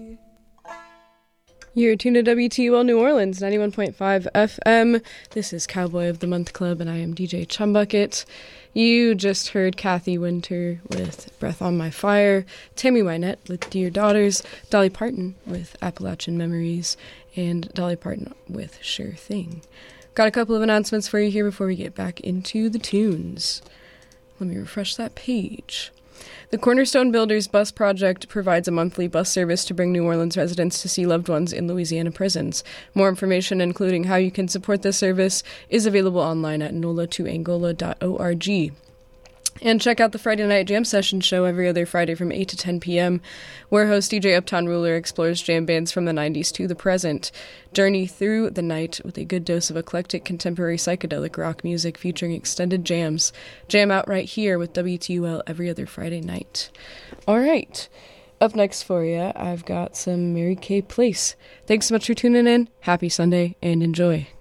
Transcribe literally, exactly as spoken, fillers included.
You're tuned to W T U L New Orleans, ninety-one point five F M. This is Cowboy of the Month Club, and I am D J Chumbucket. You just heard Kathy Winter with Breath on My Fire, Tammy Wynette with Dear Daughters, Dolly Parton with Appalachian Memories, and Dolly Parton with Sure Thing. Got a couple of announcements for you here before we get back into the tunes. Let me refresh that page. The Cornerstone Builders Bus Project provides a monthly bus service to bring New Orleans residents to see loved ones in Louisiana prisons. More information, including how you can support this service, is available online at nola to angola dot org. And check out the Friday Night Jam Session show every other Friday from eight to ten p.m., where host D J Uptown Ruler explores jam bands from the nineties to the present. Journey through the night with a good dose of eclectic contemporary psychedelic rock music featuring extended jams. Jam out right here with W T U L every other Friday night. All right. Up next for you, I've got some Mary Kay Place. Thanks so much for tuning in. Happy Sunday and enjoy.